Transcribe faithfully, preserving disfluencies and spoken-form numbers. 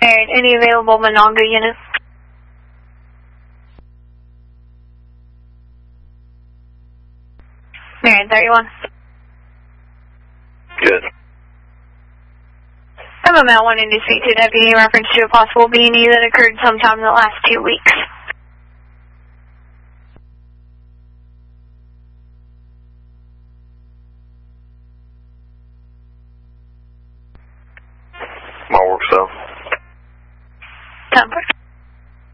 Alright, any available Monongah units? Alright, thirty-one. Good. I'm a Mount one to speak to Deputy in reference to a possible B and E that occurred sometime in the last two weeks. My work cell. ten four.